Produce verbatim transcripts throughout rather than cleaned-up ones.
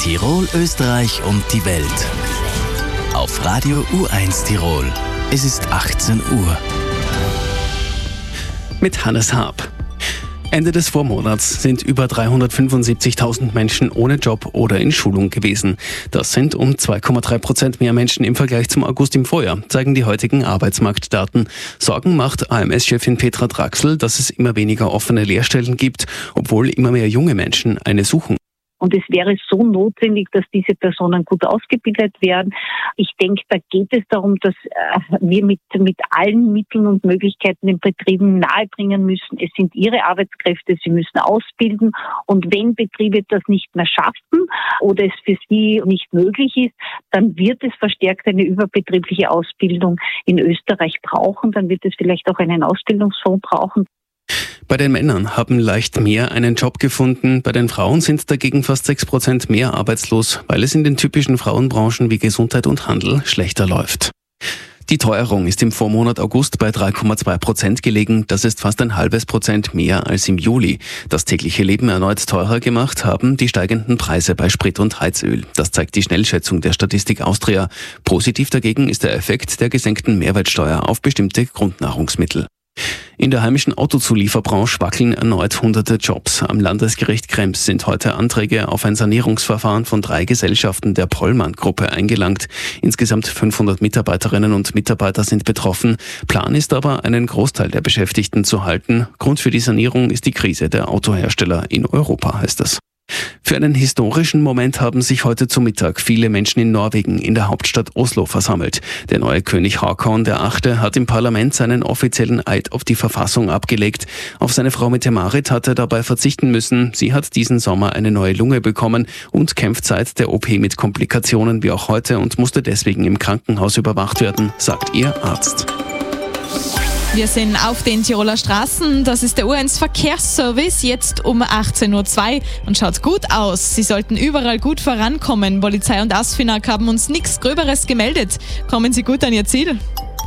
Tirol, Österreich und die Welt. Auf Radio U eins Tirol. Es ist achtzehn Uhr. Mit Hannes Haab. Ende des Vormonats sind über dreihundertfünfundsiebzigtausend Menschen ohne Job oder in Schulung gewesen. Das sind um zwei Komma drei Prozent mehr Menschen im Vergleich zum August im Vorjahr, zeigen die heutigen Arbeitsmarktdaten. Sorgen macht A M S-Chefin Petra Draxl, dass es immer weniger offene Lehrstellen gibt, obwohl immer mehr junge Menschen eine suchen. Und es wäre so notwendig, dass diese Personen gut ausgebildet werden. Ich denke, da geht es darum, dass wir mit, mit allen Mitteln und Möglichkeiten den Betrieben nahebringen müssen. Es sind ihre Arbeitskräfte, sie müssen ausbilden. Und wenn Betriebe das nicht mehr schaffen oder es für sie nicht möglich ist, dann wird es verstärkt eine überbetriebliche Ausbildung in Österreich brauchen. Dann wird es vielleicht auch einen Ausbildungsfonds brauchen. Bei den Männern haben leicht mehr einen Job gefunden, bei den Frauen sind dagegen fast sechs Prozent mehr arbeitslos, weil es in den typischen Frauenbranchen wie Gesundheit und Handel schlechter läuft. Die Teuerung ist im Vormonat August bei drei Komma zwei Prozent gelegen, das ist fast ein halbes Prozent mehr als im Juli. Das tägliche Leben erneut teurer gemacht haben die steigenden Preise bei Sprit und Heizöl. Das zeigt die Schnellschätzung der Statistik Austria. Positiv dagegen ist der Effekt der gesenkten Mehrwertsteuer auf bestimmte Grundnahrungsmittel. In der heimischen Autozulieferbranche wackeln erneut hunderte Jobs. Am Landesgericht Krems sind heute Anträge auf ein Sanierungsverfahren von drei Gesellschaften der Pollmann-Gruppe eingelangt. Insgesamt fünfhundert Mitarbeiterinnen und Mitarbeiter sind betroffen. Plan ist aber, einen Großteil der Beschäftigten zu halten. Grund für die Sanierung ist die Krise der Autohersteller in Europa, heißt es. Für einen historischen Moment haben sich heute zu Mittag viele Menschen in Norwegen in der Hauptstadt Oslo versammelt. Der neue König Haakon der Achte hat im Parlament seinen offiziellen Eid auf die Verfassung abgelegt. Auf seine Frau Mette-Marit hat er dabei verzichten müssen. Sie hat diesen Sommer eine neue Lunge bekommen und kämpft seit der O P mit Komplikationen wie auch heute und musste deswegen im Krankenhaus überwacht werden, sagt ihr Arzt. Wir sind auf den Tiroler Straßen. Das ist der U eins Verkehrsservice, jetzt um achtzehn Uhr zwei und schaut gut aus. Sie sollten überall gut vorankommen. Polizei und ASFINAG haben uns nichts Gröberes gemeldet. Kommen Sie gut an Ihr Ziel.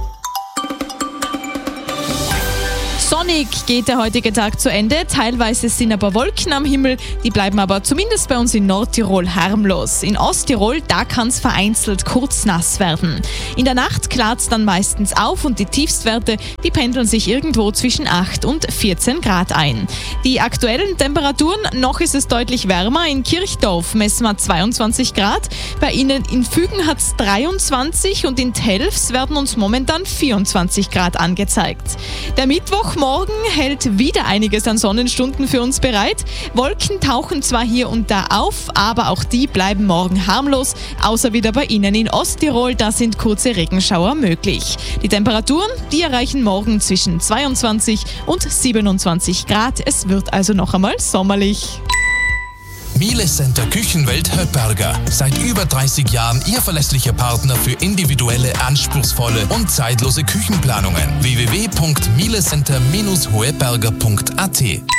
Sonnig geht der heutige Tag zu Ende. Teilweise sind aber Wolken am Himmel. Die bleiben aber zumindest bei uns in Nordtirol harmlos. In Osttirol, da kann es vereinzelt kurz nass werden. In der Nacht klart es dann meistens auf und die Tiefstwerte, die pendeln sich irgendwo zwischen acht und vierzehn Grad ein. Die aktuellen Temperaturen, noch ist es deutlich wärmer. In Kirchdorf messen wir zweiundzwanzig Grad. Bei Ihnen in Fügen hat es dreiundzwanzig und in Telfs werden uns momentan vierundzwanzig Grad angezeigt. Der Mittwoch morgen hält wieder einiges an Sonnenstunden für uns bereit. Wolken tauchen zwar hier und da auf, aber auch die bleiben morgen harmlos, außer wieder bei Ihnen in Osttirol, da sind kurze Regenschauer möglich. Die Temperaturen, die erreichen morgen zwischen zweiundzwanzig und siebenundzwanzig Grad. Es wird also noch einmal sommerlich. Miele Center Küchenwelt Höpperger. Seit über dreißig Jahren Ihr verlässlicher Partner für individuelle, anspruchsvolle und zeitlose Küchenplanungen. w w w punkt miele center Bindestrich höpperger punkt a t